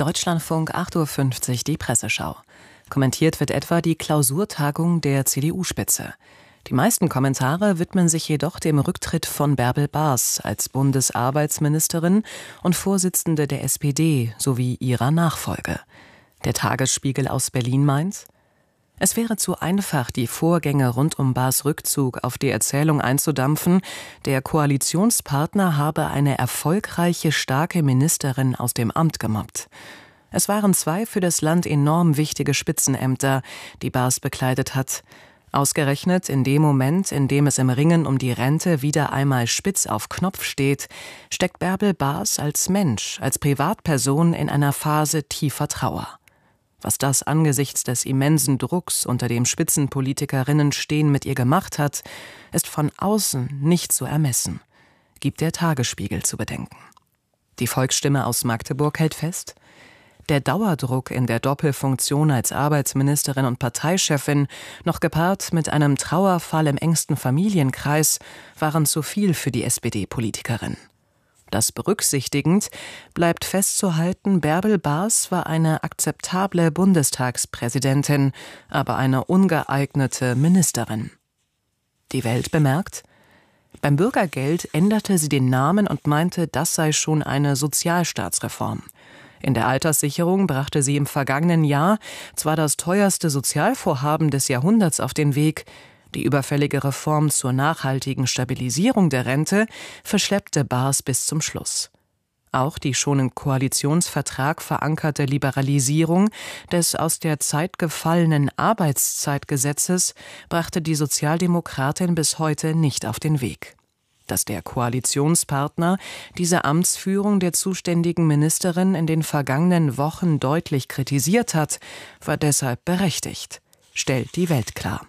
Deutschlandfunk 8:50 Uhr, die Presseschau. Kommentiert wird etwa die Klausurtagung der CDU-Spitze. Die meisten Kommentare widmen sich jedoch dem Rücktritt von Bärbel Baas als Bundesarbeitsministerin und Vorsitzende der SPD sowie ihrer Nachfolge. Der Tagesspiegel aus Berlin meint: Es wäre zu einfach, die Vorgänge rund um Baas Rückzug auf die Erzählung einzudampfen, der Koalitionspartner habe eine erfolgreiche, starke Ministerin aus dem Amt gemobbt. Es waren 2 für das Land enorm wichtige Spitzenämter, die Baas bekleidet hat. Ausgerechnet in dem Moment, in dem es im Ringen um die Rente wieder einmal spitz auf Knopf steht, steckt Bärbel Baas als Mensch, als Privatperson in einer Phase tiefer Trauer. Was das angesichts des immensen Drucks, unter dem Spitzenpolitikerinnen stehen, mit ihr gemacht hat, ist von außen nicht zu ermessen, gibt der Tagesspiegel zu bedenken. Die Volksstimme aus Magdeburg hält fest: Der Dauerdruck in der Doppelfunktion als Arbeitsministerin und Parteichefin, noch gepaart mit einem Trauerfall im engsten Familienkreis, waren zu viel für die SPD-Politikerin. Das berücksichtigend bleibt festzuhalten, Bärbel Baas war eine akzeptable Bundestagspräsidentin, aber eine ungeeignete Ministerin. Die Welt bemerkt: Beim Bürgergeld änderte sie den Namen und meinte, das sei schon eine Sozialstaatsreform. In der Alterssicherung brachte sie im vergangenen Jahr zwar das teuerste Sozialvorhaben des Jahrhunderts auf den Weg, die überfällige Reform zur nachhaltigen Stabilisierung der Rente verschleppte Baas bis zum Schluss. Auch die schon im Koalitionsvertrag verankerte Liberalisierung des aus der Zeit gefallenen Arbeitszeitgesetzes brachte die Sozialdemokratin bis heute nicht auf den Weg. Dass der Koalitionspartner diese Amtsführung der zuständigen Ministerin in den vergangenen Wochen deutlich kritisiert hat, war deshalb berechtigt, stellt die Welt klar.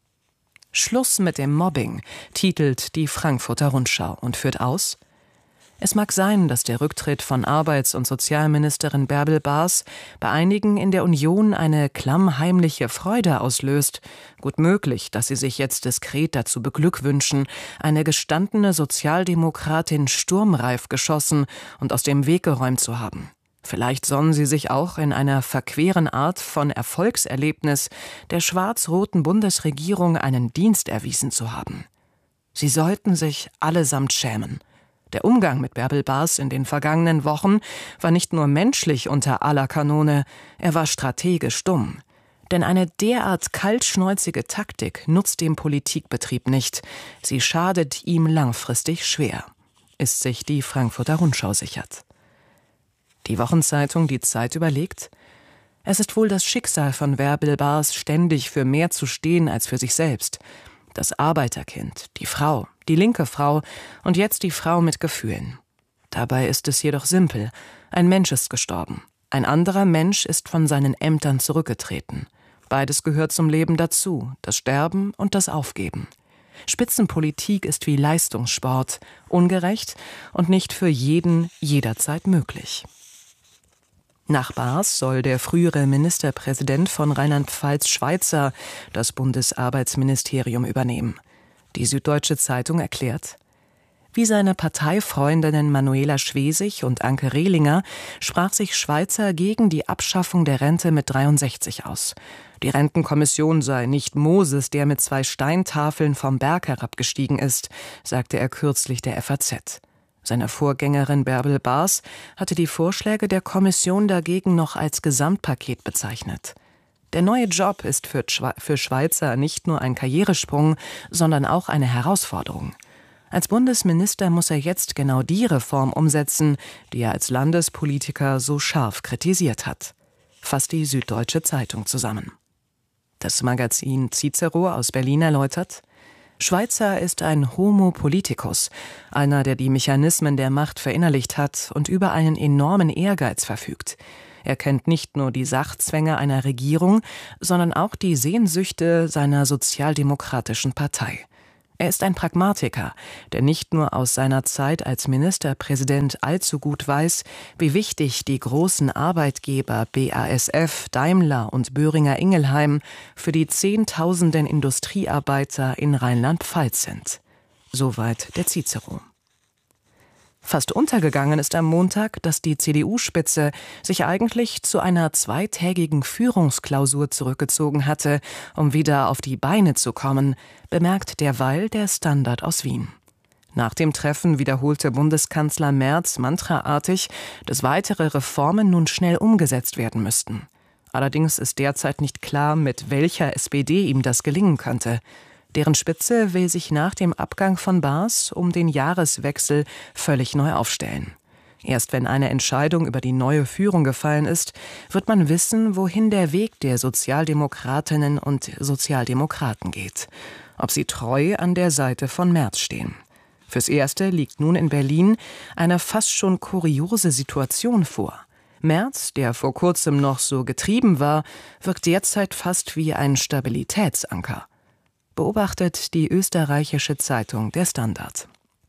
Schluss mit dem Mobbing, titelt die Frankfurter Rundschau und führt aus: Es mag sein, dass der Rücktritt von Arbeits- und Sozialministerin Bärbel Baas bei einigen in der Union eine klammheimliche Freude auslöst. Gut möglich, dass sie sich jetzt diskret dazu beglückwünschen, eine gestandene Sozialdemokratin sturmreif geschossen und aus dem Weg geräumt zu haben. Vielleicht sonnen sie sich auch in einer verqueren Art von Erfolgserlebnis der schwarz-roten Bundesregierung einen Dienst erwiesen zu haben. Sie sollten sich allesamt schämen. Der Umgang mit Bärbel Baas in den vergangenen Wochen war nicht nur menschlich unter aller Kanone, er war strategisch dumm. Denn eine derart kaltschnäuzige Taktik nutzt dem Politikbetrieb nicht. Sie schadet ihm langfristig schwer, ist sich die Frankfurter Rundschau sichert. Die Wochenzeitung Die Zeit überlegt: Es ist wohl das Schicksal von Bärbel Baas, ständig für mehr zu stehen als für sich selbst. Das Arbeiterkind, die Frau, die linke Frau und jetzt die Frau mit Gefühlen. Dabei ist es jedoch simpel: Ein Mensch ist gestorben. Ein anderer Mensch ist von seinen Ämtern zurückgetreten. Beides gehört zum Leben dazu, das Sterben und das Aufgeben. Spitzenpolitik ist wie Leistungssport, ungerecht und nicht für jeden jederzeit möglich. Nach Baas soll der frühere Ministerpräsident von Rheinland-Pfalz Schweitzer das Bundesarbeitsministerium übernehmen. Die Süddeutsche Zeitung erklärt: Wie seine Parteifreundinnen Manuela Schwesig und Anke Rehlinger sprach sich Schweitzer gegen die Abschaffung der Rente mit 63 aus. Die Rentenkommission sei nicht Moses, der mit 2 Steintafeln vom Berg herabgestiegen ist, sagte er kürzlich der FAZ. Seine Vorgängerin Bärbel Baas hatte die Vorschläge der Kommission dagegen noch als Gesamtpaket bezeichnet. Der neue Job ist für Schweitzer nicht nur ein Karrieresprung, sondern auch eine Herausforderung. Als Bundesminister muss er jetzt genau die Reform umsetzen, die er als Landespolitiker so scharf kritisiert hat, fasst die Süddeutsche Zeitung zusammen. Das Magazin Cicero aus Berlin erläutert: Schweitzer ist ein Homo politicus, einer, der die Mechanismen der Macht verinnerlicht hat und über einen enormen Ehrgeiz verfügt. Er kennt nicht nur die Sachzwänge einer Regierung, sondern auch die Sehnsüchte seiner sozialdemokratischen Partei. Er ist ein Pragmatiker, der nicht nur aus seiner Zeit als Ministerpräsident allzu gut weiß, wie wichtig die großen Arbeitgeber BASF, Daimler und Boehringer Ingelheim für die Zehntausenden Industriearbeiter in Rheinland-Pfalz sind. Soweit der Cicero. Fast untergegangen ist am Montag, dass die CDU-Spitze sich eigentlich zu einer zweitägigen Führungsklausur zurückgezogen hatte, um wieder auf die Beine zu kommen, bemerkt derweil der Standard aus Wien. Nach dem Treffen wiederholte Bundeskanzler Merz mantraartig, dass weitere Reformen nun schnell umgesetzt werden müssten. Allerdings ist derzeit nicht klar, mit welcher SPD ihm das gelingen könnte. Deren Spitze will sich nach dem Abgang von Baas um den Jahreswechsel völlig neu aufstellen. Erst wenn eine Entscheidung über die neue Führung gefallen ist, wird man wissen, wohin der Weg der Sozialdemokratinnen und Sozialdemokraten geht. Ob sie treu an der Seite von Merz stehen. Fürs Erste liegt nun in Berlin eine fast schon kuriose Situation vor. Merz, der vor kurzem noch so getrieben war, wirkt derzeit fast wie ein Stabilitätsanker. Beobachtet die österreichische Zeitung Der Standard.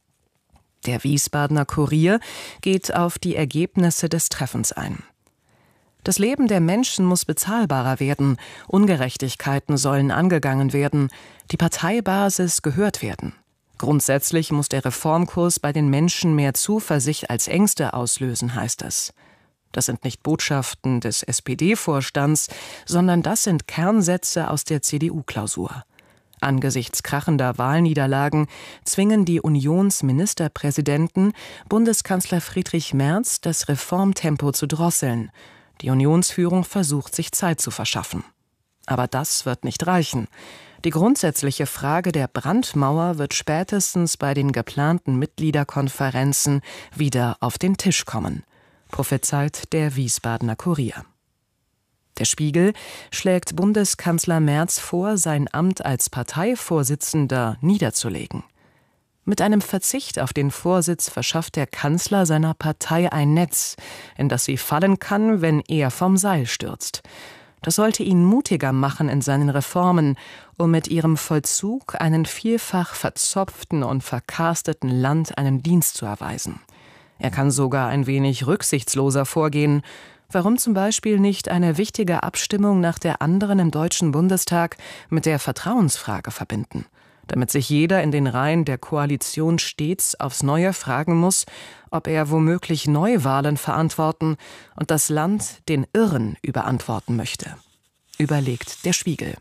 Der Wiesbadener Kurier geht auf die Ergebnisse des Treffens ein. Das Leben der Menschen muss bezahlbarer werden, Ungerechtigkeiten sollen angegangen werden, die Parteibasis gehört werden. Grundsätzlich muss der Reformkurs bei den Menschen mehr Zuversicht als Ängste auslösen, heißt es. Das sind nicht Botschaften des SPD-Vorstands, sondern das sind Kernsätze aus der CDU-Klausur. Angesichts krachender Wahlniederlagen zwingen die Unionsministerpräsidenten Bundeskanzler Friedrich Merz, das Reformtempo zu drosseln. Die Unionsführung versucht, sich Zeit zu verschaffen. Aber das wird nicht reichen. Die grundsätzliche Frage der Brandmauer wird spätestens bei den geplanten Mitgliederkonferenzen wieder auf den Tisch kommen, prophezeit der Wiesbadener Kurier. Der Spiegel schlägt Bundeskanzler Merz vor, sein Amt als Parteivorsitzender niederzulegen. Mit einem Verzicht auf den Vorsitz verschafft der Kanzler seiner Partei ein Netz, in das sie fallen kann, wenn er vom Seil stürzt. Das sollte ihn mutiger machen in seinen Reformen, um mit ihrem Vollzug einen vielfach verzopften und verkarsteten Land einen Dienst zu erweisen. Er kann sogar ein wenig rücksichtsloser vorgehen. Warum zum Beispiel nicht eine wichtige Abstimmung nach der anderen im Deutschen Bundestag mit der Vertrauensfrage verbinden? Damit sich jeder in den Reihen der Koalition stets aufs Neue fragen muss, ob er womöglich Neuwahlen verantworten und das Land den Irren überantworten möchte. Überlegt der Spiegel.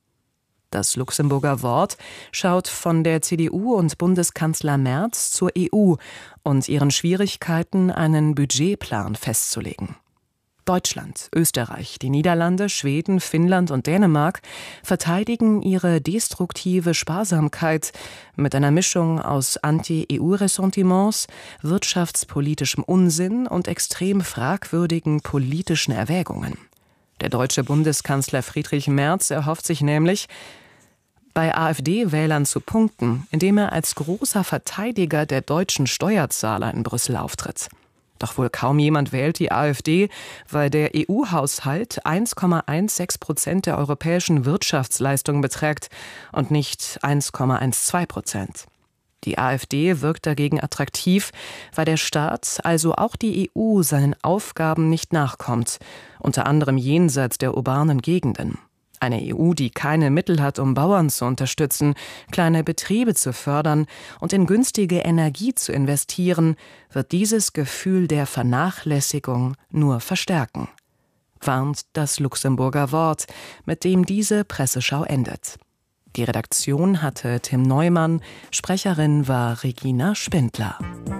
Das Luxemburger Wort schaut von der CDU und Bundeskanzler Merz zur EU und ihren Schwierigkeiten, einen Budgetplan festzulegen. Deutschland, Österreich, die Niederlande, Schweden, Finnland und Dänemark verteidigen ihre destruktive Sparsamkeit mit einer Mischung aus Anti-EU-Ressentiments, wirtschaftspolitischem Unsinn und extrem fragwürdigen politischen Erwägungen. Der deutsche Bundeskanzler Friedrich Merz erhofft sich nämlich, bei AfD-Wählern zu punkten, indem er als großer Verteidiger der deutschen Steuerzahler in Brüssel auftritt. Doch wohl kaum jemand wählt die AfD, weil der EU-Haushalt 1,16% der europäischen Wirtschaftsleistung beträgt und nicht 1,12%. Die AfD wirkt dagegen attraktiv, weil der Staat, also auch die EU, seinen Aufgaben nicht nachkommt, unter anderem jenseits der urbanen Gegenden. Eine EU, die keine Mittel hat, um Bauern zu unterstützen, kleine Betriebe zu fördern und in günstige Energie zu investieren, wird dieses Gefühl der Vernachlässigung nur verstärken, warnt das Luxemburger Wort, mit dem diese Presseschau endet. Die Redaktion hatte Tim Neumann, Sprecherin war Regina Spindler.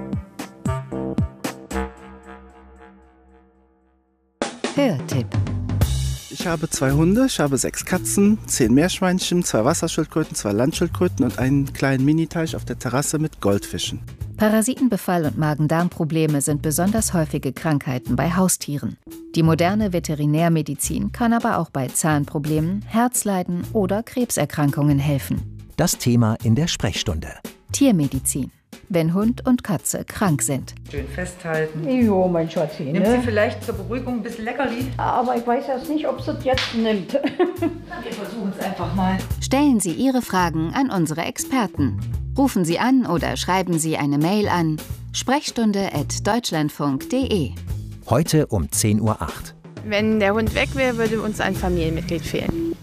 Hörtipp. Ich habe 2 Hunde, ich habe 6 Katzen, 10 Meerschweinchen, 2 Wasserschildkröten, 2 Landschildkröten und einen kleinen Miniteich auf der Terrasse mit Goldfischen. Parasitenbefall und Magen-Darm-Probleme sind besonders häufige Krankheiten bei Haustieren. Die moderne Veterinärmedizin kann aber auch bei Zahnproblemen, Herzleiden oder Krebserkrankungen helfen. Das Thema in der Sprechstunde. Tiermedizin. Wenn Hund und Katze krank sind. Schön festhalten. Jo, mein Schatzi, Nimmt sie vielleicht zur Beruhigung ein bisschen Leckerli? Aber ich weiß erst nicht, ob sie es jetzt nimmt. Wir versuchen es einfach mal. Stellen Sie Ihre Fragen an unsere Experten. Rufen Sie an oder schreiben Sie eine Mail an sprechstunde@deutschlandfunk.de. Heute um 10:08 Uhr. Wenn der Hund weg wäre, würde uns ein Familienmitglied fehlen.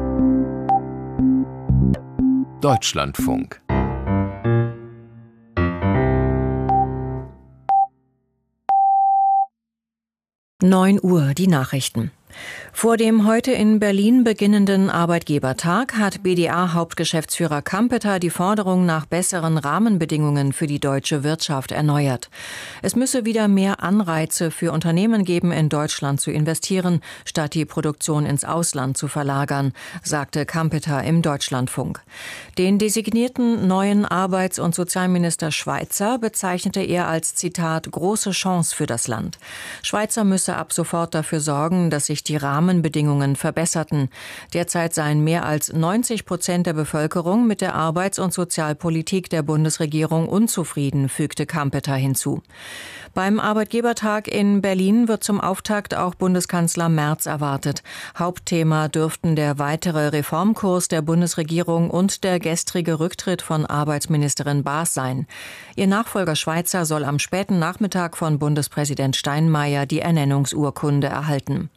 Deutschlandfunk. 9 Uhr, die Nachrichten. Vor dem heute in Berlin beginnenden Arbeitgebertag hat BDA-Hauptgeschäftsführer Kampeter die Forderung nach besseren Rahmenbedingungen für die deutsche Wirtschaft erneuert. Es müsse wieder mehr Anreize für Unternehmen geben, in Deutschland zu investieren, statt die Produktion ins Ausland zu verlagern, sagte Kampeter im Deutschlandfunk. Den designierten neuen Arbeits- und Sozialminister Schweizer bezeichnete er als, Zitat, große Chance für das Land. Schweizer müsse ab sofort dafür sorgen, dass sich die Rahmenbedingungen verbesserten. Derzeit seien mehr als 90% der Bevölkerung mit der Arbeits- und Sozialpolitik der Bundesregierung unzufrieden, fügte Kampeter hinzu. Beim Arbeitgebertag in Berlin wird zum Auftakt auch Bundeskanzler Merz erwartet. Hauptthema dürften der weitere Reformkurs der Bundesregierung und der gestrige Rücktritt von Arbeitsministerin Baas sein. Ihr Nachfolger Schweizer soll am späten Nachmittag von Bundespräsident Steinmeier die Ernennungsurkunde erhalten.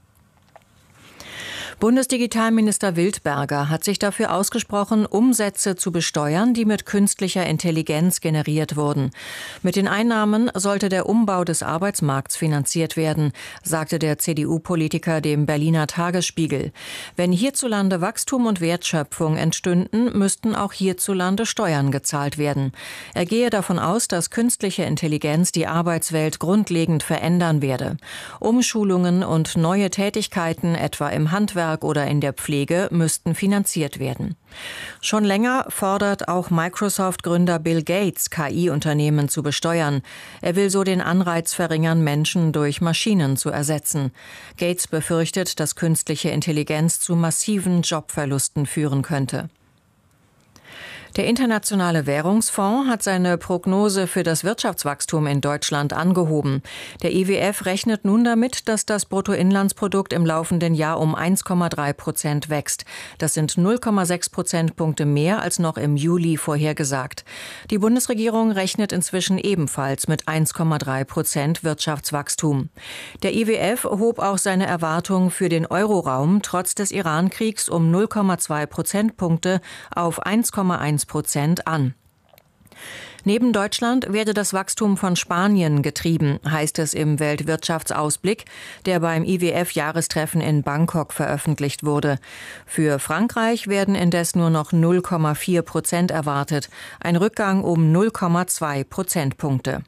Bundesdigitalminister Wildberger hat sich dafür ausgesprochen, Umsätze zu besteuern, die mit künstlicher Intelligenz generiert wurden. Mit den Einnahmen sollte der Umbau des Arbeitsmarkts finanziert werden, sagte der CDU-Politiker dem Berliner Tagesspiegel. Wenn hierzulande Wachstum und Wertschöpfung entstünden, müssten auch hierzulande Steuern gezahlt werden. Er gehe davon aus, dass künstliche Intelligenz die Arbeitswelt grundlegend verändern werde. Umschulungen und neue Tätigkeiten, etwa im Handwerk oder in der Pflege, müssten finanziert werden. Schon länger fordert auch Microsoft-Gründer Bill Gates, KI-Unternehmen zu besteuern. Er will so den Anreiz verringern, Menschen durch Maschinen zu ersetzen. Gates befürchtet, dass künstliche Intelligenz zu massiven Jobverlusten führen könnte. Der Internationale Währungsfonds hat seine Prognose für das Wirtschaftswachstum in Deutschland angehoben. Der IWF rechnet nun damit, dass das Bruttoinlandsprodukt im laufenden Jahr um 1,3% wächst. Das sind 0,6 Prozentpunkte mehr als noch im Juli vorhergesagt. Die Bundesregierung rechnet inzwischen ebenfalls mit 1,3% Wirtschaftswachstum. Der IWF hob auch seine Erwartung für den Euroraum trotz des Iran-Kriegs um 0,2 Prozentpunkte auf 1,1% an. Neben Deutschland werde das Wachstum von Spanien getrieben, heißt es im Weltwirtschaftsausblick, der beim IWF-Jahrestreffen in Bangkok veröffentlicht wurde. Für Frankreich werden indes nur noch 0,4% erwartet, ein Rückgang um 0,2 Prozentpunkte.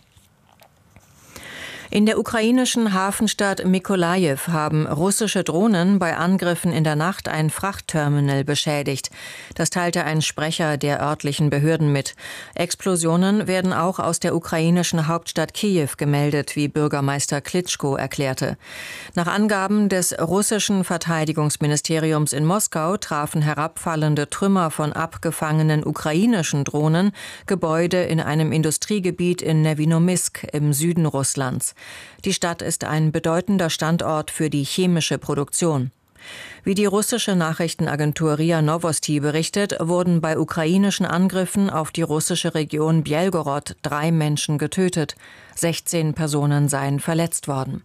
In der ukrainischen Hafenstadt Mykolajiw haben russische Drohnen bei Angriffen in der Nacht ein Frachtterminal beschädigt. Das teilte ein Sprecher der örtlichen Behörden mit. Explosionen werden auch aus der ukrainischen Hauptstadt Kiew gemeldet, wie Bürgermeister Klitschko erklärte. Nach Angaben des russischen Verteidigungsministeriums in Moskau trafen herabfallende Trümmer von abgefangenen ukrainischen Drohnen Gebäude in einem Industriegebiet in Nevinomysk im Süden Russlands. Die Stadt ist ein bedeutender Standort für die chemische Produktion. Wie die russische Nachrichtenagentur RIA Novosti berichtet, wurden bei ukrainischen Angriffen auf die russische Region Bjelgorod 3 Menschen getötet. 16 Personen seien verletzt worden.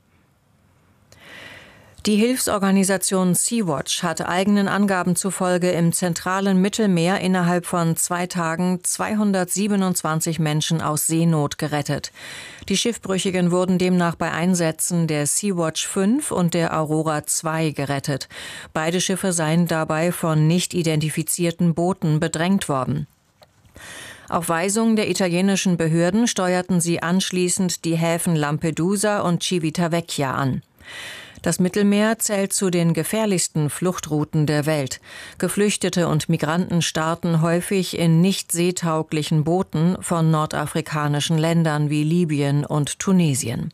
Die Hilfsorganisation Sea-Watch hat eigenen Angaben zufolge im zentralen Mittelmeer innerhalb von 2 Tagen 227 Menschen aus Seenot gerettet. Die Schiffbrüchigen wurden demnach bei Einsätzen der Sea-Watch 5 und der Aurora 2 gerettet. Beide Schiffe seien dabei von nicht identifizierten Booten bedrängt worden. Auf Weisung der italienischen Behörden steuerten sie anschließend die Häfen Lampedusa und Civitavecchia an. Das Mittelmeer zählt zu den gefährlichsten Fluchtrouten der Welt. Geflüchtete und Migranten starten häufig in nicht seetauglichen Booten von nordafrikanischen Ländern wie Libyen und Tunesien.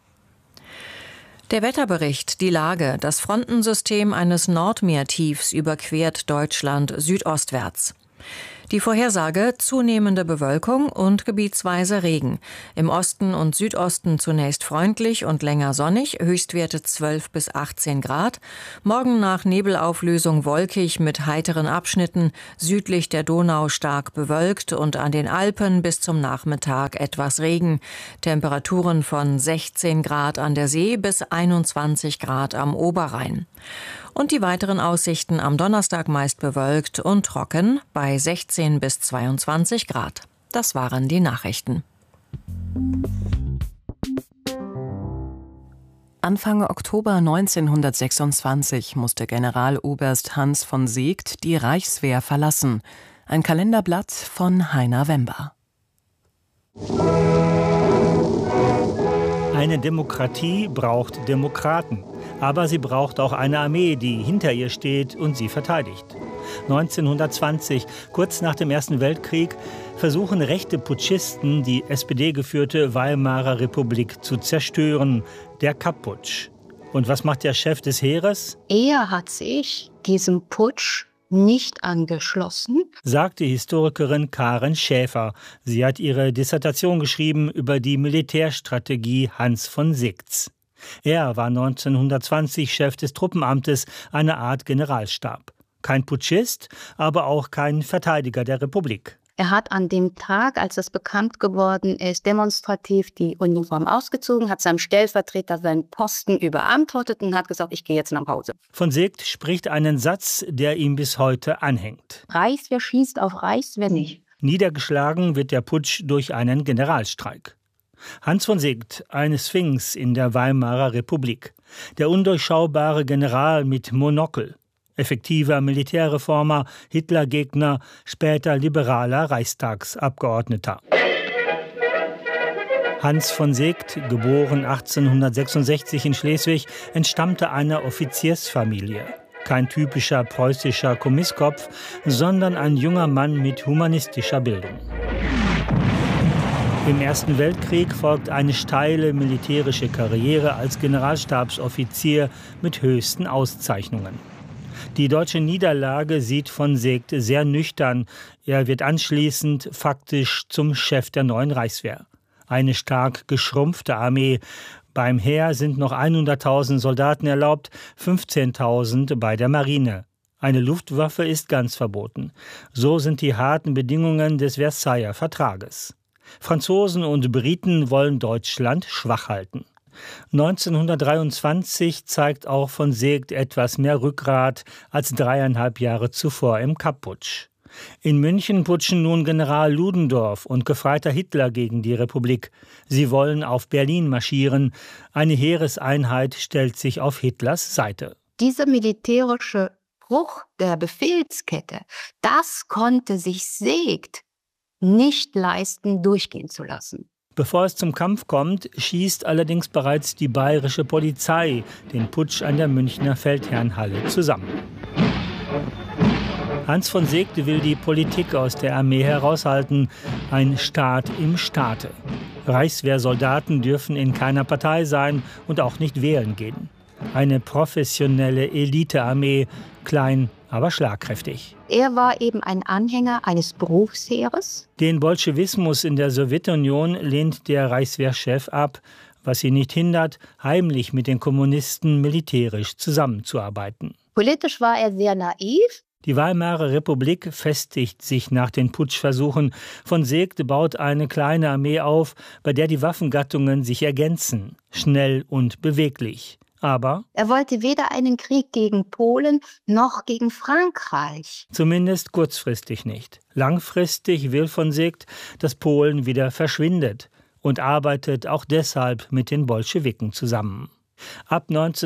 Der Wetterbericht, die Lage, das Frontensystem eines Nordmeertiefs überquert Deutschland südostwärts. Die Vorhersage: zunehmende Bewölkung und gebietsweise Regen. Im Osten und Südosten zunächst freundlich und länger sonnig, Höchstwerte 12 bis 18 Grad. Morgen nach Nebelauflösung wolkig mit heiteren Abschnitten, südlich der Donau stark bewölkt und an den Alpen bis zum Nachmittag etwas Regen. Temperaturen von 16 Grad an der See bis 21 Grad am Oberrhein. Und die weiteren Aussichten: am Donnerstag meist bewölkt und trocken bei 16 bis 22 Grad. Das waren die Nachrichten. Anfang Oktober 1926 musste Generaloberst Hans von Seeckt die Reichswehr verlassen. Ein Kalenderblatt von Heiner Wember. Eine Demokratie braucht Demokraten, aber sie braucht auch eine Armee, die hinter ihr steht und sie verteidigt. 1920, kurz nach dem Ersten Weltkrieg, versuchen rechte Putschisten, die SPD-geführte Weimarer Republik zu zerstören, der Kapp-Putsch. Und was macht der Chef des Heeres? Er hat sich diesem Putsch nicht angeschlossen, sagt die Historikerin Karen Schäfer. Sie hat ihre Dissertation geschrieben über die Militärstrategie Hans von Seeckt. Er war 1920 Chef des Truppenamtes, eine Art Generalstab. Kein Putschist, aber auch kein Verteidiger der Republik. Er hat an dem Tag, als das bekannt geworden ist, demonstrativ die Uniform ausgezogen, hat seinem Stellvertreter seinen Posten überantwortet und hat gesagt, ich gehe jetzt nach Hause. Von Seeckt spricht einen Satz, der ihm bis heute anhängt. Reichswehr schießt auf Reichswehr nicht. Niedergeschlagen wird der Putsch durch einen Generalstreik. Hans von Seeckt, eine Sphinx in der Weimarer Republik. Der undurchschaubare General mit Monokel. Effektiver Militärreformer, Hitlergegner, später liberaler Reichstagsabgeordneter. Hans von Seeckt, geboren 1866 in Schleswig, entstammte einer Offiziersfamilie. Kein typischer preußischer Kommisskopf, sondern ein junger Mann mit humanistischer Bildung. Im Ersten Weltkrieg folgt eine steile militärische Karriere als Generalstabsoffizier mit höchsten Auszeichnungen. Die deutsche Niederlage sieht von Seeckt sehr nüchtern. Er wird anschließend faktisch zum Chef der neuen Reichswehr. Eine stark geschrumpfte Armee. Beim Heer sind noch 100.000 Soldaten erlaubt, 15.000 bei der Marine. Eine Luftwaffe ist ganz verboten. So sind die harten Bedingungen des Versailler Vertrages. Franzosen und Briten wollen Deutschland schwach halten. 1923 zeigt auch von Seeckt etwas mehr Rückgrat als 3,5 Jahre zuvor im Kapp-Putsch. In München putschen nun General Ludendorff und Gefreiter Hitler gegen die Republik. Sie wollen auf Berlin marschieren. Eine Heereseinheit stellt sich auf Hitlers Seite. Dieser militärische Bruch der Befehlskette, das konnte sich Seeckt nicht leisten, durchgehen zu lassen. Bevor es zum Kampf kommt, schießt allerdings bereits die bayerische Polizei den Putsch an der Münchner Feldherrnhalle zusammen. Hans von Seeckt will die Politik aus der Armee heraushalten, ein Staat im Staate. Reichswehrsoldaten dürfen in keiner Partei sein und auch nicht wählen gehen. Eine professionelle Elitearmee, klein, aber schlagkräftig. Er war eben ein Anhänger eines Berufsheeres. Den Bolschewismus in der Sowjetunion lehnt der Reichswehrchef ab, was ihn nicht hindert, heimlich mit den Kommunisten militärisch zusammenzuarbeiten. Politisch war er sehr naiv. Die Weimarer Republik festigt sich nach den Putschversuchen. Von Seeckt baut eine kleine Armee auf, bei der die Waffengattungen sich ergänzen, schnell und beweglich. Aber er wollte weder einen Krieg gegen Polen noch gegen Frankreich. Zumindest kurzfristig nicht. Langfristig will von Seeckt, dass Polen wieder verschwindet und arbeitet auch deshalb mit den Bolschewiken zusammen. Ab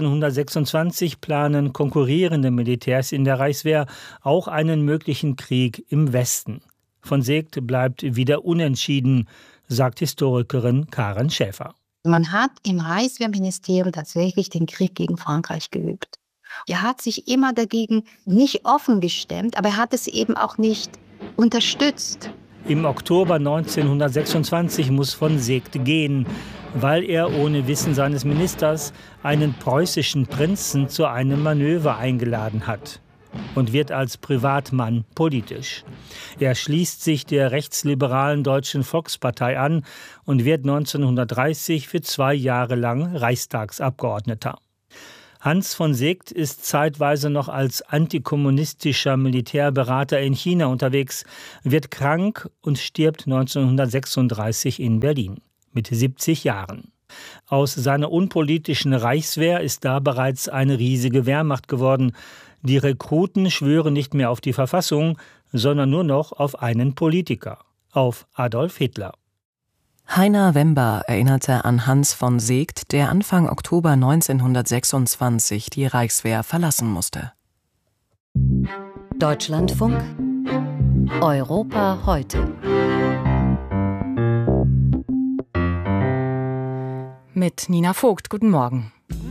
1926 planen konkurrierende Militärs in der Reichswehr auch einen möglichen Krieg im Westen. Von Seeckt bleibt wieder unentschieden, sagt Historikerin Karen Schäfer. Man hat im Reichswehrministerium tatsächlich den Krieg gegen Frankreich geübt. Er hat sich immer dagegen nicht offen gestemmt, aber er hat es eben auch nicht unterstützt. Im Oktober 1926 muss von Seeckt gehen, weil er ohne Wissen seines Ministers einen preußischen Prinzen zu einem Manöver eingeladen hat und wird als Privatmann politisch. Er schließt sich der rechtsliberalen Deutschen Volkspartei an und wird 1930 für 2 Jahre lang Reichstagsabgeordneter. Hans von Seeckt ist zeitweise noch als antikommunistischer Militärberater in China unterwegs, wird krank und stirbt 1936 in Berlin mit 70 Jahren. Aus seiner unpolitischen Reichswehr ist da bereits eine riesige Wehrmacht geworden. Die Rekruten schwören nicht mehr auf die Verfassung, sondern nur noch auf einen Politiker, auf Adolf Hitler. Heiner Wember erinnerte an Hans von Seeckt, der Anfang Oktober 1926 die Reichswehr verlassen musste. Deutschlandfunk Europa heute. Mit Nina Vogt, guten Morgen.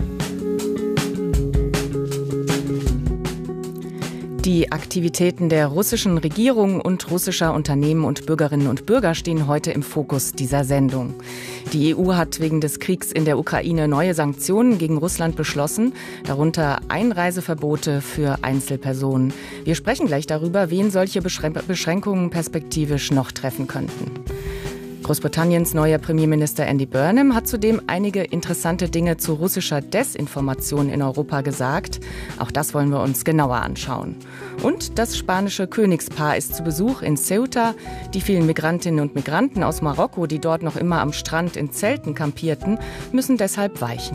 Die Aktivitäten der russischen Regierung und russischer Unternehmen und Bürgerinnen und Bürger stehen heute im Fokus dieser Sendung. Die EU hat wegen des Kriegs in der Ukraine neue Sanktionen gegen Russland beschlossen, darunter Einreiseverbote für Einzelpersonen. Wir sprechen gleich darüber, wen solche Beschränkungen perspektivisch noch treffen könnten. Großbritanniens neuer Premierminister Andy Burnham hat zudem einige interessante Dinge zu russischer Desinformation in Europa gesagt. Auch das wollen wir uns genauer anschauen. Und das spanische Königspaar ist zu Besuch in Ceuta. Die vielen Migrantinnen und Migranten aus Marokko, die dort noch immer am Strand in Zelten kampierten, müssen deshalb weichen.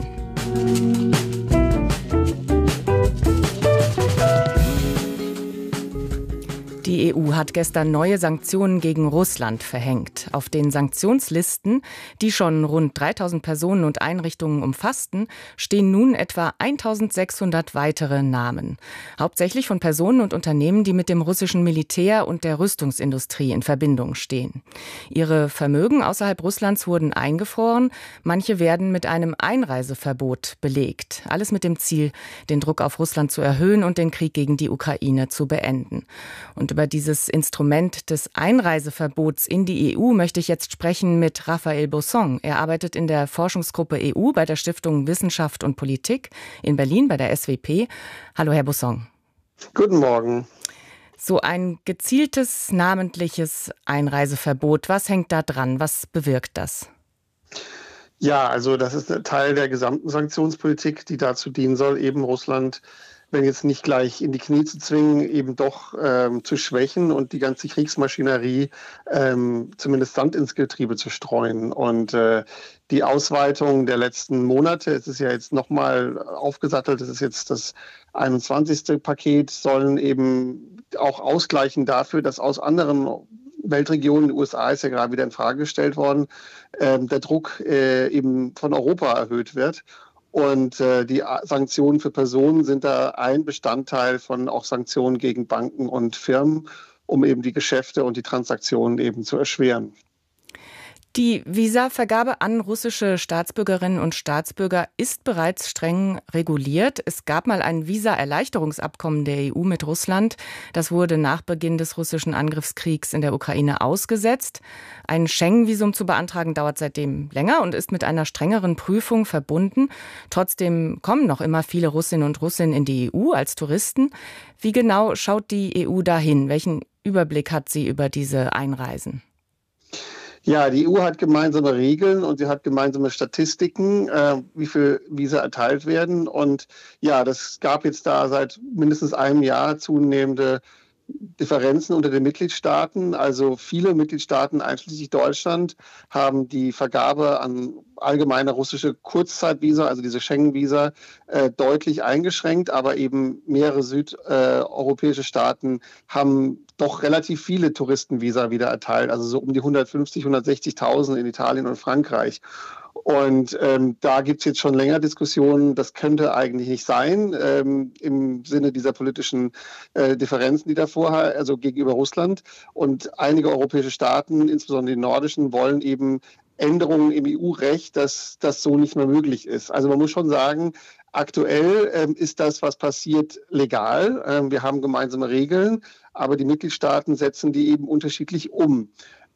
Die EU hat gestern neue Sanktionen gegen Russland verhängt. Auf den Sanktionslisten, die schon rund 3000 Personen und Einrichtungen umfassten, stehen nun etwa 1600 weitere Namen. Hauptsächlich von Personen und Unternehmen, die mit dem russischen Militär und der Rüstungsindustrie in Verbindung stehen. Ihre Vermögen außerhalb Russlands wurden eingefroren. Manche werden mit einem Einreiseverbot belegt. Alles mit dem Ziel, den Druck auf Russland zu erhöhen und den Krieg gegen die Ukraine zu beenden. Und über dieses Instrument des Einreiseverbots in die EU möchte ich jetzt sprechen mit Raphael Bosson. Er arbeitet in der Forschungsgruppe EU bei der Stiftung Wissenschaft und Politik in Berlin bei der SWP. Hallo, Herr Bosson. Guten Morgen. So ein gezieltes, namentliches Einreiseverbot, was hängt da dran? Was bewirkt das? Ja, also das ist ein Teil der gesamten Sanktionspolitik, die dazu dienen soll, eben Russland, wenn jetzt nicht gleich in die Knie zu zwingen, eben doch zu schwächen und die ganze Kriegsmaschinerie zumindest Sand ins Getriebe zu streuen. Und die Ausweitung der letzten Monate, es ist ja jetzt nochmal aufgesattelt, es ist jetzt das 21. Paket, sollen eben auch ausgleichen dafür, dass aus anderen Weltregionen, die USA ist ja gerade wieder in Frage gestellt worden, der Druck eben von Europa erhöht wird. Und die Sanktionen für Personen sind da ein Bestandteil von auch Sanktionen gegen Banken und Firmen, um eben die Geschäfte und die Transaktionen eben zu erschweren. Die Visavergabe an russische Staatsbürgerinnen und Staatsbürger ist bereits streng reguliert. Es gab mal ein Visa-Erleichterungsabkommen der EU mit Russland. Das wurde nach Beginn des russischen Angriffskriegs in der Ukraine ausgesetzt. Ein Schengen-Visum zu beantragen dauert seitdem länger und ist mit einer strengeren Prüfung verbunden. Trotzdem kommen noch immer viele Russinnen und Russen in die EU als Touristen. Wie genau schaut die EU dahin? Welchen Überblick hat sie über diese Einreisen? Ja, die EU hat gemeinsame Regeln und sie hat gemeinsame Statistiken, wie viel Visa erteilt werden. Und ja, das gab jetzt da seit mindestens einem Jahr zunehmende Differenzen unter den Mitgliedstaaten. Also viele Mitgliedstaaten, einschließlich Deutschland, haben die Vergabe an allgemeine russische Kurzzeitvisa, also diese Schengen-Visa, deutlich eingeschränkt. Aber eben mehrere südeuropäische Staaten haben doch relativ viele Touristenvisa wieder erteilt, also so um die 150.000, 160.000 in Italien und Frankreich. Und da gibt es jetzt schon länger Diskussionen, das könnte eigentlich nicht sein, im Sinne dieser politischen Differenzen, die davor, also gegenüber Russland. Und einige europäische Staaten, insbesondere die nordischen, wollen eben Änderungen im EU-Recht, dass das so nicht mehr möglich ist. Also man muss schon sagen, aktuell ist das, was passiert, legal. Wir haben gemeinsame Regeln, aber die Mitgliedstaaten setzen die eben unterschiedlich um.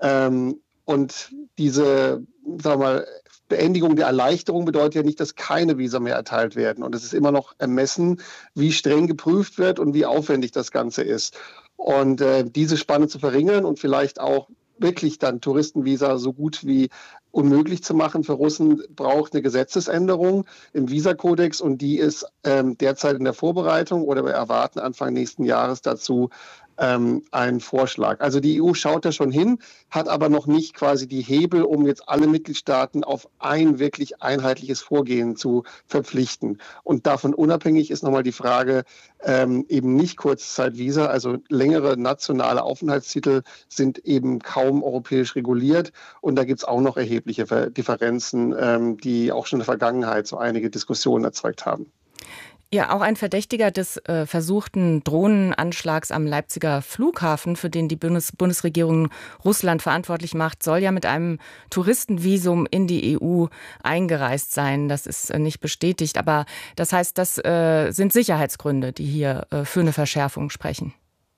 Und diese, sagen wir mal, Beendigung der Erleichterung bedeutet ja nicht, dass keine Visa mehr erteilt werden. Und es ist immer noch ermessen, wie streng geprüft wird und wie aufwendig das Ganze ist. Und diese Spanne zu verringern und vielleicht auch wirklich dann Touristenvisa so gut wie unmöglich zu machen für Russen, braucht eine Gesetzesänderung im Visakodex und die ist derzeit in der Vorbereitung oder wir erwarten Anfang nächsten Jahres dazu einen Vorschlag. Also die EU schaut da schon hin, hat aber noch nicht quasi die Hebel, um jetzt alle Mitgliedstaaten auf ein wirklich einheitliches Vorgehen zu verpflichten. Und davon unabhängig ist nochmal die Frage, eben nicht Kurzzeitvisa, also längere nationale Aufenthaltstitel sind eben kaum europäisch reguliert. Und da gibt es auch noch erhebliche Differenzen, die auch schon in der Vergangenheit so einige Diskussionen erzeugt haben. Ja, auch ein Verdächtiger des versuchten Drohnenanschlags am Leipziger Flughafen, für den die Bundesregierung Russland verantwortlich macht, soll ja mit einem Touristenvisum in die EU eingereist sein. Das ist nicht bestätigt, aber das heißt, das sind Sicherheitsgründe, die hier für eine Verschärfung sprechen.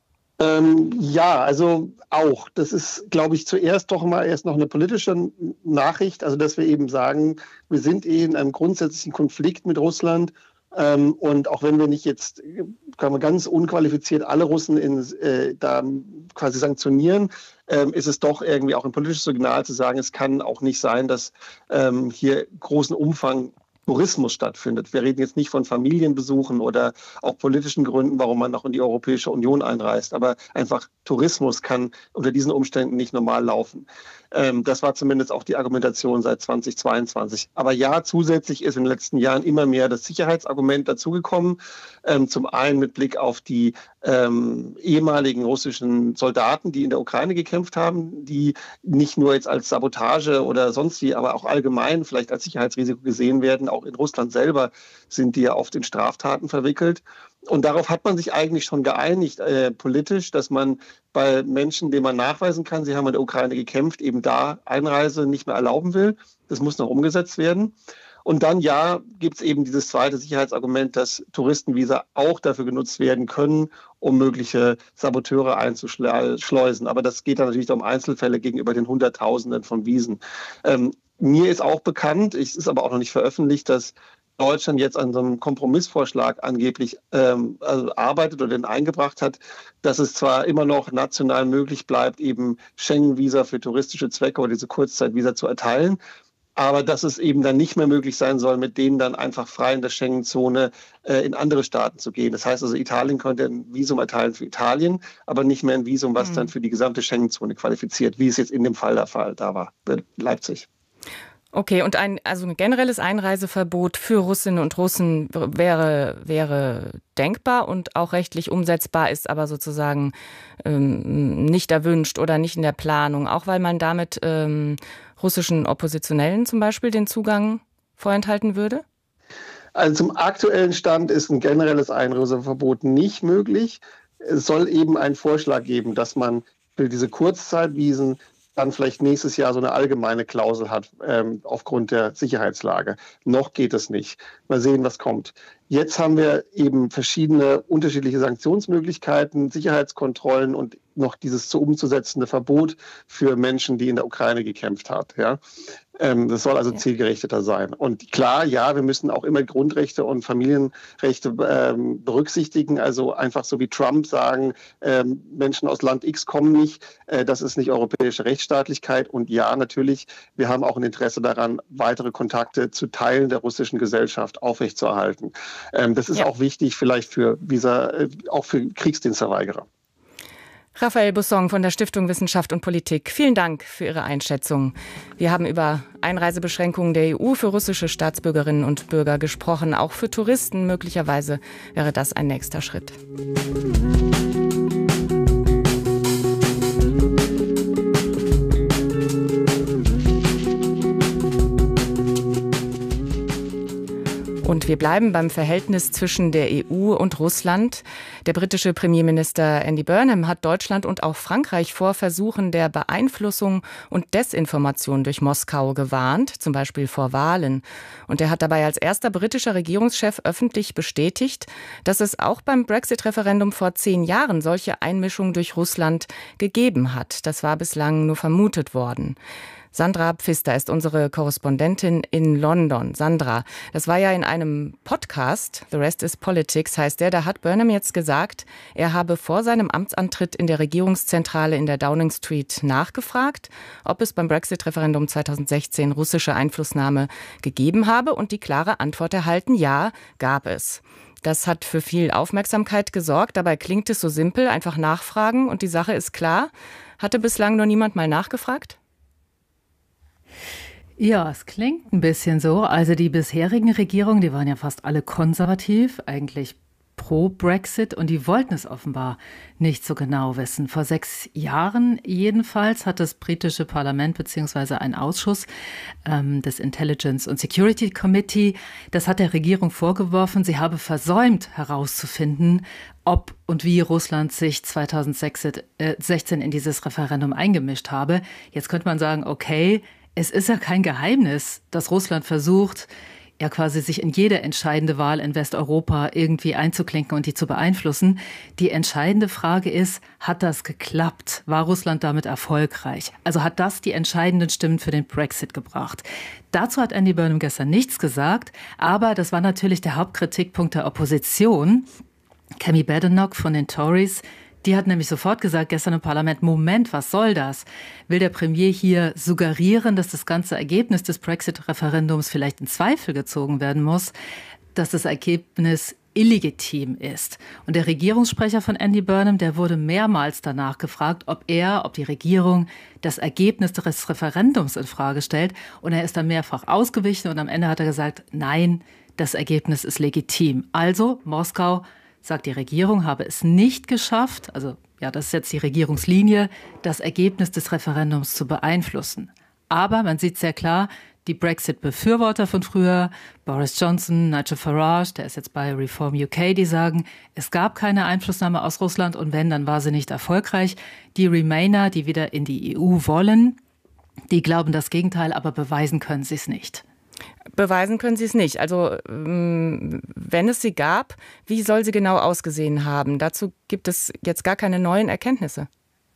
Ja, also auch. Das ist, glaube ich, zuerst doch mal erst noch eine politische Nachricht, also dass wir eben sagen, wir sind in einem grundsätzlichen Konflikt mit Russland. Und auch wenn wir nicht jetzt ganz unqualifiziert alle Russen da quasi sanktionieren, ist es doch irgendwie auch ein politisches Signal zu sagen, es kann auch nicht sein, dass hier großen Umfang Tourismus stattfindet. Wir reden jetzt nicht von Familienbesuchen oder auch politischen Gründen, warum man noch in die Europäische Union einreist. Aber einfach Tourismus kann unter diesen Umständen nicht normal laufen. Das war zumindest auch die Argumentation seit 2022. Aber ja, zusätzlich ist in den letzten Jahren immer mehr das Sicherheitsargument dazugekommen. Zum einen mit Blick auf die ehemaligen russischen Soldaten, die in der Ukraine gekämpft haben, die nicht nur jetzt als Sabotage oder sonst wie, aber auch allgemein vielleicht als Sicherheitsrisiko gesehen werden. Auch in Russland selber sind die ja oft in Straftaten verwickelt. Und darauf hat man sich eigentlich schon geeinigt, politisch, dass man bei Menschen, denen man nachweisen kann, sie haben in der Ukraine gekämpft, eben da Einreise nicht mehr erlauben will. Das muss noch umgesetzt werden. Und dann, ja, gibt es eben dieses zweite Sicherheitsargument, dass Touristenvisa auch dafür genutzt werden können, um mögliche Saboteure einzuschleusen. Aber das geht dann natürlich um Einzelfälle gegenüber den Hunderttausenden von Visen. Mir ist auch bekannt, es ist aber auch noch nicht veröffentlicht, dass Deutschland jetzt an so einem Kompromissvorschlag angeblich arbeitet oder den eingebracht hat, dass es zwar immer noch national möglich bleibt, eben Schengen-Visa für touristische Zwecke oder diese Kurzzeitvisa zu erteilen, aber dass es eben dann nicht mehr möglich sein soll, mit denen dann einfach frei in der Schengen-Zone in andere Staaten zu gehen. Das heißt also, Italien könnte ein Visum erteilen für Italien, aber nicht mehr ein Visum, was dann für die gesamte Schengen-Zone qualifiziert, wie es jetzt in dem Fall da war, Leipzig. Okay, und ein generelles Einreiseverbot für Russinnen und Russen wäre denkbar und auch rechtlich umsetzbar, ist aber sozusagen nicht erwünscht oder nicht in der Planung, auch weil man damit russischen Oppositionellen zum Beispiel den Zugang vorenthalten würde? Also zum aktuellen Stand ist ein generelles Einreiseverbot nicht möglich. Es soll eben einen Vorschlag geben, dass man für diese Kurzzeitvisen dann vielleicht nächstes Jahr so eine allgemeine Klausel hat, aufgrund der Sicherheitslage. Noch geht es nicht. Mal sehen, was kommt. Jetzt haben wir eben verschiedene unterschiedliche Sanktionsmöglichkeiten, Sicherheitskontrollen und noch dieses zu umzusetzende Verbot für Menschen, die in der Ukraine gekämpft haben. Ja? Das soll also zielgerichteter sein. Und klar, ja, wir müssen auch immer Grundrechte und Familienrechte berücksichtigen. Also einfach so wie Trump sagen, Menschen aus Land X kommen nicht. Das ist nicht europäische Rechtsstaatlichkeit. Und ja, natürlich, wir haben auch ein Interesse daran, weitere Kontakte zu Teilen der russischen Gesellschaft aufrechtzuerhalten. Das ist auch wichtig vielleicht auch für Kriegsdienstverweigerer. Raphael Busson von der Stiftung Wissenschaft und Politik. Vielen Dank für Ihre Einschätzung. Wir haben über Einreisebeschränkungen der EU für russische Staatsbürgerinnen und Bürger gesprochen. Auch für Touristen möglicherweise wäre das ein nächster Schritt. Und wir bleiben beim Verhältnis zwischen der EU und Russland. Der britische Premierminister Andy Burnham hat Deutschland und auch Frankreich vor Versuchen der Beeinflussung und Desinformation durch Moskau gewarnt, zum Beispiel vor Wahlen. Und er hat dabei als erster britischer Regierungschef öffentlich bestätigt, dass es auch beim Brexit-Referendum vor 10 Jahren solche Einmischung durch Russland gegeben hat. Das war bislang nur vermutet worden. Sandra Pfister ist unsere Korrespondentin in London. Sandra, das war ja in einem Podcast, The Rest is Politics heißt der, da hat Burnham jetzt gesagt, er habe vor seinem Amtsantritt in der Regierungszentrale in der Downing Street nachgefragt, ob es beim Brexit-Referendum 2016 russische Einflussnahme gegeben habe und die klare Antwort erhalten, ja, gab es. Das hat für viel Aufmerksamkeit gesorgt, dabei klingt es so simpel, einfach nachfragen und die Sache ist klar. Hatte bislang noch niemand mal nachgefragt? Ja, es klingt ein bisschen so. Also die bisherigen Regierungen, die waren ja fast alle konservativ, eigentlich pro Brexit und die wollten es offenbar nicht so genau wissen. Vor 6 Jahren jedenfalls hat das britische Parlament bzw. ein Ausschuss des Intelligence and Security Committee, das hat der Regierung vorgeworfen, sie habe versäumt herauszufinden, ob und wie Russland sich 2016 in dieses Referendum eingemischt habe. Jetzt könnte man sagen, okay, es ist ja kein Geheimnis, dass Russland versucht, ja quasi sich in jede entscheidende Wahl in Westeuropa irgendwie einzuklinken und die zu beeinflussen. Die entscheidende Frage ist, hat das geklappt? War Russland damit erfolgreich? Also hat das die entscheidenden Stimmen für den Brexit gebracht? Dazu hat Andy Burnham gestern nichts gesagt, aber das war natürlich der Hauptkritikpunkt der Opposition. Kemi Badenoch von den Tories, die hat nämlich sofort gesagt, gestern im Parlament, Moment, was soll das? Will der Premier hier suggerieren, dass das ganze Ergebnis des Brexit-Referendums vielleicht in Zweifel gezogen werden muss, dass das Ergebnis illegitim ist? Und der Regierungssprecher von Andy Burnham, der wurde mehrmals danach gefragt, ob die Regierung das Ergebnis des Referendums in Frage stellt. Und er ist dann mehrfach ausgewichen und am Ende hat er gesagt, nein, das Ergebnis ist legitim. Also Moskau sagt, die Regierung habe es nicht geschafft, also ja, das ist jetzt die Regierungslinie, das Ergebnis des Referendums zu beeinflussen. Aber man sieht sehr klar, die Brexit-Befürworter von früher, Boris Johnson, Nigel Farage, der ist jetzt bei Reform UK, die sagen, es gab keine Einflussnahme aus Russland und wenn, dann war sie nicht erfolgreich. Die Remainer, die wieder in die EU wollen, die glauben das Gegenteil, aber beweisen können sie es nicht. Beweisen können Sie es nicht. Also wenn es sie gab, wie soll sie genau ausgesehen haben? Dazu gibt es jetzt gar keine neuen Erkenntnisse.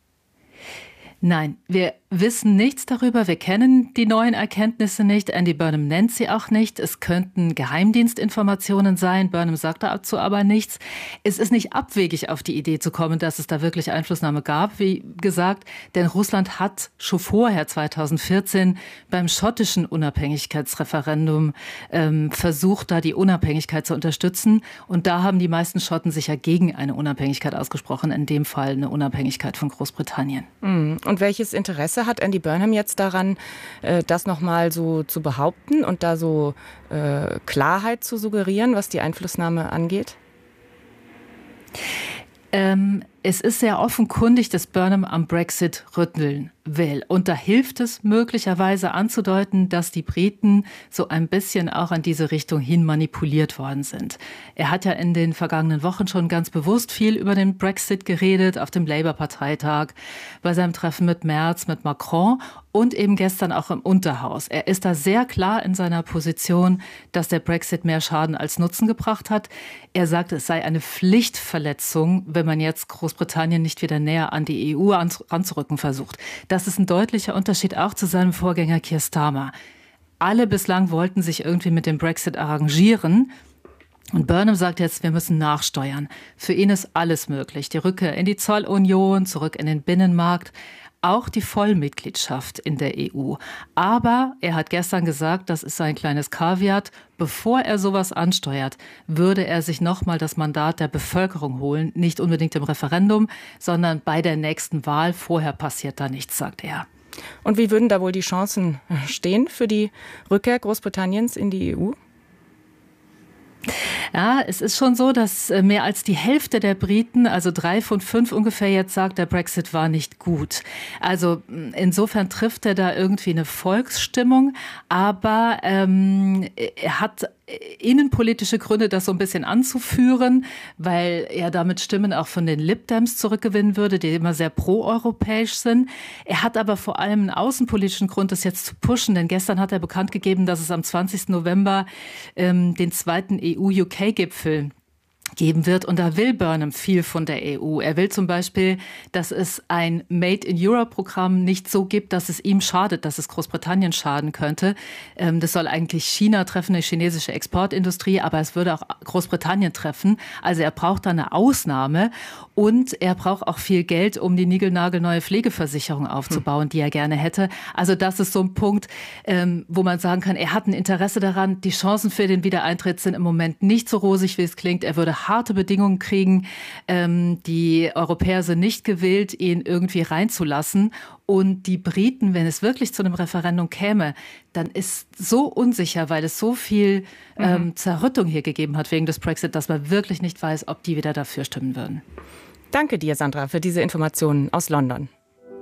Nein, wir wissen nichts darüber. Wir kennen die neuen Erkenntnisse nicht. Andy Burnham nennt sie auch nicht. Es könnten Geheimdienstinformationen sein. Burnham sagt dazu aber nichts. Es ist nicht abwegig, auf die Idee zu kommen, dass es da wirklich Einflussnahme gab, wie gesagt. Denn Russland hat schon vorher, 2014, beim schottischen Unabhängigkeitsreferendum versucht, da die Unabhängigkeit zu unterstützen. Und da haben die meisten Schotten sich ja gegen eine Unabhängigkeit ausgesprochen. In dem Fall eine Unabhängigkeit von Großbritannien. Und welches Interesse hat Andy Burnham jetzt daran, das nochmal so zu behaupten und da so Klarheit zu suggerieren, was die Einflussnahme angeht? Es ist sehr offenkundig, dass Burnham am Brexit rütteln will. Und da hilft es möglicherweise anzudeuten, dass die Briten so ein bisschen auch an diese Richtung hin manipuliert worden sind. Er hat ja in den vergangenen Wochen schon ganz bewusst viel über den Brexit geredet, auf dem Labour-Parteitag, bei seinem Treffen mit Merz, mit Macron und eben gestern auch im Unterhaus. Er ist da sehr klar in seiner Position, dass der Brexit mehr Schaden als Nutzen gebracht hat. Er sagt, es sei eine Pflichtverletzung, wenn man jetzt Großbritannien nicht wieder näher an die EU anzurücken versucht. Das ist ein deutlicher Unterschied auch zu seinem Vorgänger Keir Starmer. Alle bislang wollten sich irgendwie mit dem Brexit arrangieren. Und Burnham sagt jetzt, wir müssen nachsteuern. Für ihn ist alles möglich. Die Rückkehr in die Zollunion, zurück in den Binnenmarkt, auch die Vollmitgliedschaft in der EU. Aber er hat gestern gesagt, das ist sein kleines Kaviar, bevor er sowas ansteuert, würde er sich nochmal das Mandat der Bevölkerung holen. Nicht unbedingt im Referendum, sondern bei der nächsten Wahl. Vorher passiert da nichts, sagt er. Und wie würden da wohl die Chancen stehen für die Rückkehr Großbritanniens in die EU? Ja, es ist schon so, dass mehr als die Hälfte der Briten, also 3 von 5 ungefähr jetzt sagt, der Brexit war nicht gut. Also insofern trifft er da irgendwie eine Volksstimmung, aber er hat innenpolitische Gründe, das so ein bisschen anzuführen, weil er damit Stimmen auch von den Lib Dems zurückgewinnen würde, die immer sehr proeuropäisch sind. Er hat aber vor allem einen außenpolitischen Grund, das jetzt zu pushen, denn gestern hat er bekannt gegeben, dass es am 20. November den zweiten EU-UK-Gipfel geben wird. Und da will Burnham viel von der EU. Er will zum Beispiel, dass es ein Made-in-Europe-Programm nicht so gibt, dass es ihm schadet, dass es Großbritannien schaden könnte. Das soll eigentlich China treffen, eine chinesische Exportindustrie, aber es würde auch Großbritannien treffen. Also er braucht da eine Ausnahme und er braucht auch viel Geld, um die niegelnagelneue Pflegeversicherung aufzubauen, die er gerne hätte. Also das ist so ein Punkt, wo man sagen kann, er hat ein Interesse daran. Die Chancen für den Wiedereintritt sind im Moment nicht so rosig, wie es klingt. Er würde harte Bedingungen kriegen. Die Europäer sind nicht gewillt, ihn irgendwie reinzulassen. Und die Briten, wenn es wirklich zu einem Referendum käme, dann ist so unsicher, weil es so viel Zerrüttung hier gegeben hat wegen des Brexit, dass man wirklich nicht weiß, ob die wieder dafür stimmen würden. Danke dir, Sandra, für diese Informationen aus London.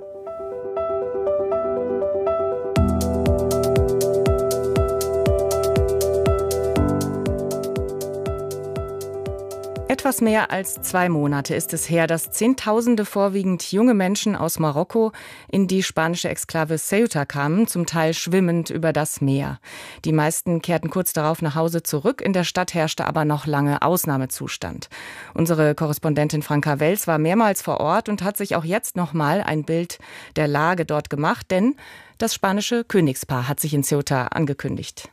Etwas mehr als 2 Monate ist es her, dass Zehntausende vorwiegend junge Menschen aus Marokko in die spanische Exklave Ceuta kamen, zum Teil schwimmend über das Meer. Die meisten kehrten kurz darauf nach Hause zurück. In der Stadt herrschte aber noch lange Ausnahmezustand. Unsere Korrespondentin Franka Wels war mehrmals vor Ort und hat sich auch jetzt noch mal ein Bild der Lage dort gemacht, denn das spanische Königspaar hat sich in Ceuta angekündigt.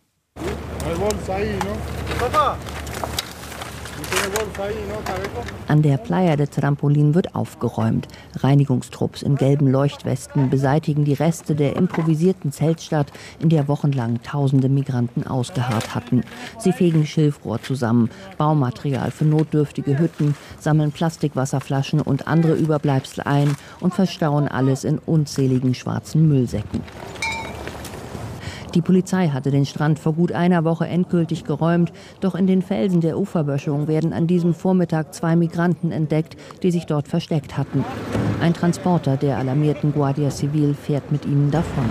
An der Playa de Trampolín wird aufgeräumt. Reinigungstrupps in gelben Leuchtwesten beseitigen die Reste der improvisierten Zeltstadt, in der wochenlang tausende Migranten ausgeharrt hatten. Sie fegen Schilfrohr zusammen, Baumaterial für notdürftige Hütten, sammeln Plastikwasserflaschen und andere Überbleibsel ein und verstauen alles in unzähligen schwarzen Müllsäcken. Die Polizei hatte den Strand vor gut einer Woche endgültig geräumt, doch in den Felsen der Uferböschung werden an diesem Vormittag 2 Migranten entdeckt, die sich dort versteckt hatten. Ein Transporter der alarmierten Guardia Civil fährt mit ihnen davon.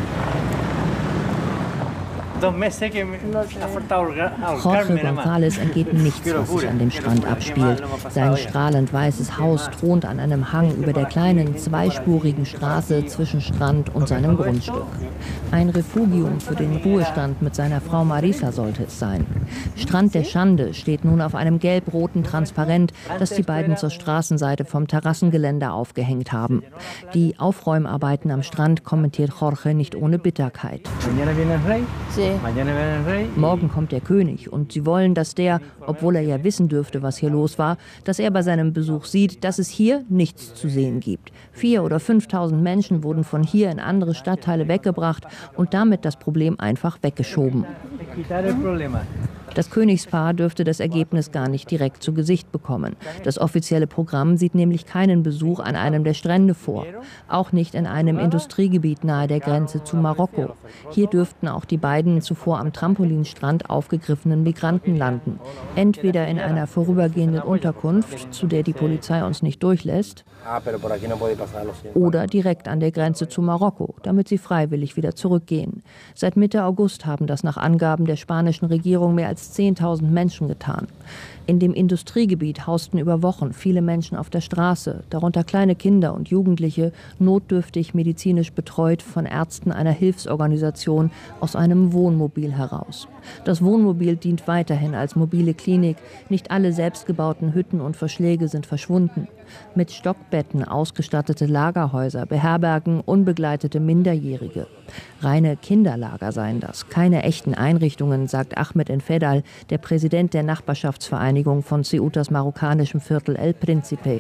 Jorge González entgeht nichts, was sich an dem Strand abspielt. Sein strahlend weißes Haus thront an einem Hang über der kleinen, zweispurigen Straße zwischen Strand und seinem Grundstück. Ein Refugium für den Ruhestand mit seiner Frau Marisa sollte es sein. Strand der Schande steht nun auf einem gelb-roten Transparent, das die beiden zur Straßenseite vom Terrassengeländer aufgehängt haben. Die Aufräumarbeiten am Strand kommentiert Jorge nicht ohne Bitterkeit. Morgen kommt der König und sie wollen, dass der, obwohl er ja wissen dürfte, was hier los war, dass er bei seinem Besuch sieht, dass es hier nichts zu sehen gibt. 4.000 oder 5.000 Menschen wurden von hier in andere Stadtteile weggebracht und damit das Problem einfach weggeschoben. Das Königspaar dürfte das Ergebnis gar nicht direkt zu Gesicht bekommen. Das offizielle Programm sieht nämlich keinen Besuch an einem der Strände vor. Auch nicht in einem Industriegebiet nahe der Grenze zu Marokko. Hier dürften auch die beiden zuvor am Trampolinstrand aufgegriffenen Migranten landen. Entweder in einer vorübergehenden Unterkunft, zu der die Polizei uns nicht durchlässt, oder direkt an der Grenze zu Marokko, damit sie freiwillig wieder zurückgehen. Seit Mitte August haben das nach Angaben der spanischen Regierung mehr als 10.000 Menschen getan. In dem Industriegebiet hausten über Wochen viele Menschen auf der Straße, darunter kleine Kinder und Jugendliche, notdürftig medizinisch betreut von Ärzten einer Hilfsorganisation aus einem Wohnmobil heraus. Das Wohnmobil dient weiterhin als mobile Klinik. Nicht alle selbstgebauten Hütten und Verschläge sind verschwunden. Mit Stockbetten ausgestattete Lagerhäuser beherbergen unbegleitete Minderjährige. Reine Kinderlager seien das, keine echten Einrichtungen, sagt Ahmed Enfedal, der Präsident der Nachbarschaftsvereinigung von Ceutas marokkanischem Viertel El Príncipe.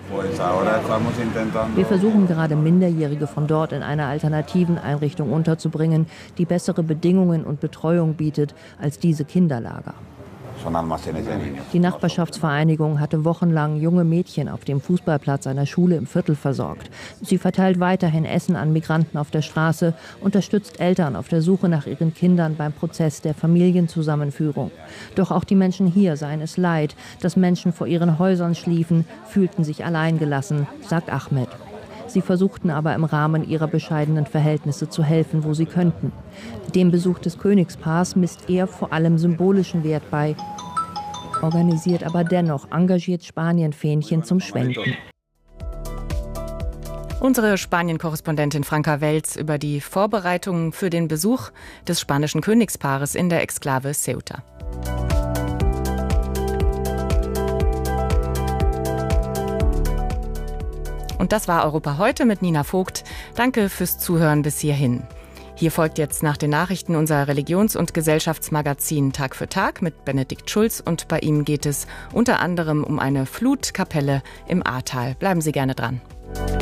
Wir versuchen gerade Minderjährige von dort in einer alternativen Einrichtung unterzubringen, die bessere Bedingungen und Betreuung bietet als diese Kinderlager. Die Nachbarschaftsvereinigung hatte wochenlang junge Mädchen auf dem Fußballplatz einer Schule im Viertel versorgt. Sie verteilt weiterhin Essen an Migranten auf der Straße, unterstützt Eltern auf der Suche nach ihren Kindern beim Prozess der Familienzusammenführung. Doch auch die Menschen hier seien es leid, dass Menschen vor ihren Häusern schliefen, fühlten sich alleingelassen, sagt Ahmed. Sie versuchten aber im Rahmen ihrer bescheidenen Verhältnisse zu helfen, wo sie könnten. Dem Besuch des Königspaars misst er vor allem symbolischen Wert bei, organisiert aber dennoch engagiert Spanien-Fähnchen zum Schwenken. Unsere Spanien-Korrespondentin Franka Wels über die Vorbereitungen für den Besuch des spanischen Königspaares in der Exklave Ceuta. Und das war Europa heute mit Nina Vogt. Danke fürs Zuhören bis hierhin. Hier folgt jetzt nach den Nachrichten unser Religions- und Gesellschaftsmagazin Tag für Tag mit Benedikt Schulz. Und bei ihm geht es unter anderem um eine Flutkapelle im Ahrtal. Bleiben Sie gerne dran.